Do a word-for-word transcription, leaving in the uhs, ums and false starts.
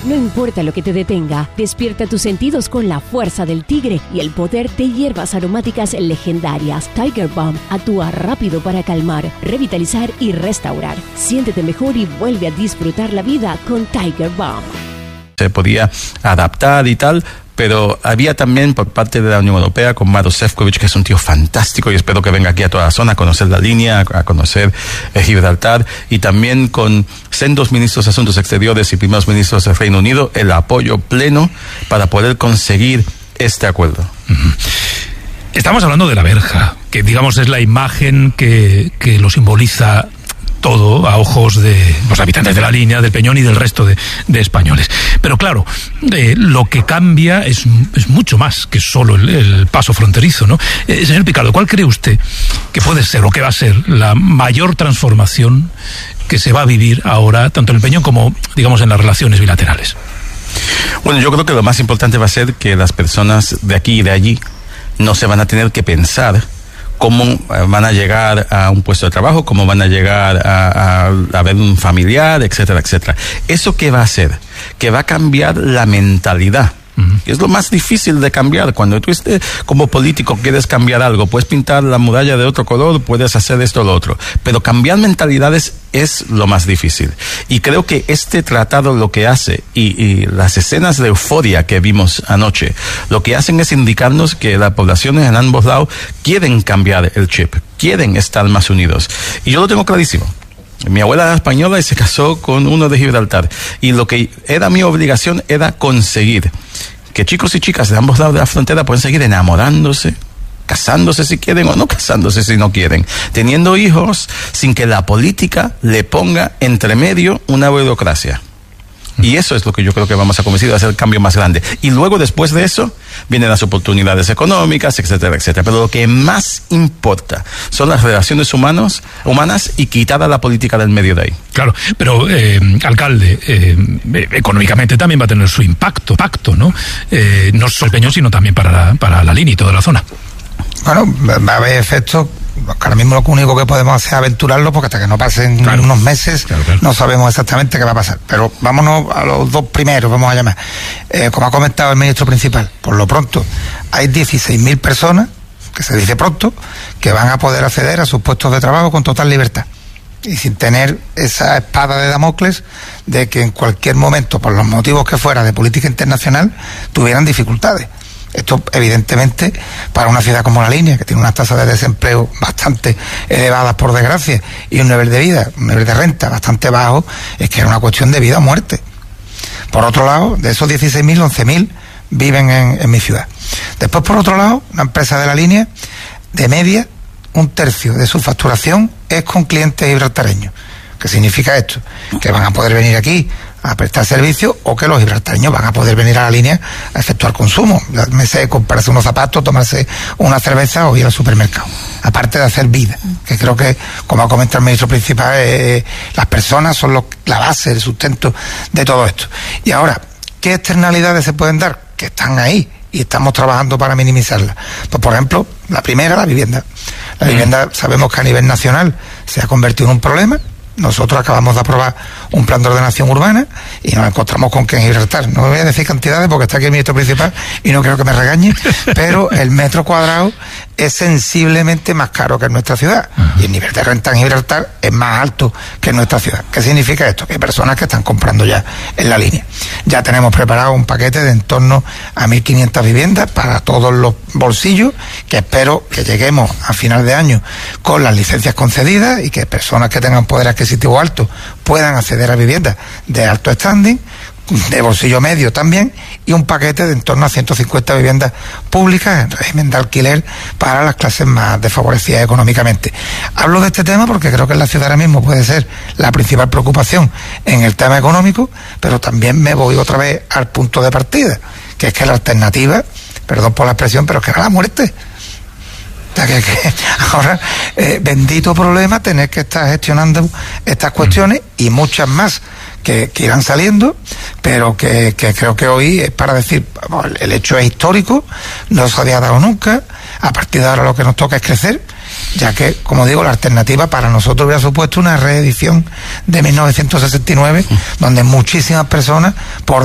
No importa lo que te detenga, despierta tus sentidos con la fuerza del tigre y el poder de hierbas aromáticas legendarias. Tiger Balm actúa rápido para calmar, revitalizar y restaurar. Siéntete mejor y vuelve a disfrutar la vida con Tiger Balm. Se podía adaptar y tal, pero había también por parte de la Unión Europea con Maroš Šefčovič, que es un tío fantástico, y espero que venga aquí a toda la zona a conocer la línea, a conocer eh, Gibraltar, y también con sendos ministros de Asuntos Exteriores y primeros ministros del Reino Unido, el apoyo pleno para poder conseguir este acuerdo. Uh-huh. Estamos hablando de la verja, que digamos es la imagen que, que lo simboliza todo a ojos de los habitantes de la línea, del Peñón y del resto de, de españoles. Pero claro, eh, lo que cambia es, es mucho más que solo el, el paso fronterizo, ¿no? Eh, señor Picardo, ¿cuál cree usted que puede ser o que va a ser la mayor transformación que se va a vivir ahora, tanto en el Peñón como, digamos, en las relaciones bilaterales? Bueno, yo creo que lo más importante va a ser que las personas de aquí y de allí no se van a tener que pensar cómo van a llegar a un puesto de trabajo, cómo van a llegar a, a, a ver un familiar, etcétera, etcétera. ¿Eso qué va a hacer? Que va a cambiar la mentalidad. Uh-huh. Es lo más difícil de cambiar. Cuando tú estés como político quieres cambiar algo, puedes pintar la muralla de otro color, puedes hacer esto o lo otro, pero cambiar mentalidades es lo más difícil. Y creo que este tratado lo que hace, y, y las escenas de euforia que vimos anoche, lo que hacen es indicarnos que las poblaciones en ambos lados quieren cambiar el chip, quieren estar más unidos. Y yo lo tengo clarísimo. Mi abuela era española y se casó con uno de Gibraltar. Y lo que era mi obligación era conseguir que chicos y chicas de ambos lados de la frontera pueden seguir enamorándose, casándose si quieren o no casándose si no quieren, teniendo hijos sin que la política le ponga entre medio una burocracia. Y eso es lo que yo creo que vamos a conseguir, va a ser el cambio más grande. Y luego, después de eso, vienen las oportunidades económicas, etcétera, etcétera. Pero lo que más importa son las relaciones humanos, humanas y quitar a la política del medio de ahí. Claro, pero, eh, alcalde, eh, económicamente también va a tener su impacto, pacto, ¿no? Eh, no solo el Peñón, sino también para la, para la línea y toda la zona. Bueno, va a haber efectos. Ahora mismo lo único que podemos hacer es aventurarlo, porque hasta que no pasen claro. unos meses claro, claro. no sabemos exactamente qué va a pasar. Pero vámonos a los dos primeros, vamos a llamar. Eh, como ha comentado el ministro principal, por lo pronto hay dieciséis mil personas, que se dice pronto, que van a poder acceder a sus puestos de trabajo con total libertad y sin tener esa espada de Damocles de que en cualquier momento, por los motivos que fuera de política internacional, tuvieran dificultades. Esto, evidentemente, para una ciudad como La Línea, que tiene unas tasas de desempleo bastante elevadas, por desgracia, y un nivel de vida, un nivel de renta bastante bajo, es que era una cuestión de vida o muerte. Por otro lado, de esos dieciséis mil, once mil viven en, en mi ciudad. Después, por otro lado, una empresa de La Línea, de media, un tercio de su facturación es con clientes gibraltareños. ¿Qué significa esto? Que van a poder venir aquí a prestar servicio, o que los gibraltareños van a poder venir a La Línea a efectuar consumo. Me sé, comprarse unos zapatos, tomarse una cerveza o ir al supermercado. Aparte de hacer vida, que creo que, como ha comentado el ministro principal, eh, las personas son lo, la base, el sustento de todo esto. Y ahora, ¿qué externalidades se pueden dar? Que están ahí y estamos trabajando para minimizarlas. Pues, por ejemplo, la primera, la vivienda. La vivienda, sabemos que a nivel nacional se ha convertido en un problema. Nosotros acabamos de aprobar un plan de ordenación urbana y nos encontramos con que en Gibraltar, no voy a decir cantidades porque está aquí el ministro principal y no creo que me regañe, pero el metro cuadrado es sensiblemente más caro que en nuestra ciudad. Uh-huh. Y el nivel de renta en Gibraltar es más alto que en nuestra ciudad. ¿Qué significa esto? Que hay personas que están comprando ya en La Línea. Ya tenemos preparado un paquete de en torno a mil quinientas viviendas para todos los bolsillos, que espero que lleguemos a final de año con las licencias concedidas y que personas que tengan poder adquisitivo alto puedan acceder a viviendas de alto standing, de bolsillo medio también, y un paquete de en torno a ciento cincuenta viviendas públicas en régimen de alquiler para las clases más desfavorecidas económicamente. Hablo de este tema porque creo que en la ciudad ahora mismo puede ser la principal preocupación en el tema económico, pero también me voy otra vez al punto de partida, que es que la alternativa, perdón por la expresión, pero es que era la muerte. O sea, que, que ahora, eh, bendito problema tener que estar gestionando estas cuestiones y muchas más que, que irán saliendo, pero que, que creo que hoy es para decir, vamos, el hecho es histórico, no se había dado nunca, a partir de ahora lo que nos toca es crecer, ya que, como digo, la alternativa para nosotros hubiera supuesto una reedición de mil novecientos sesenta y nueve, donde muchísimas personas, por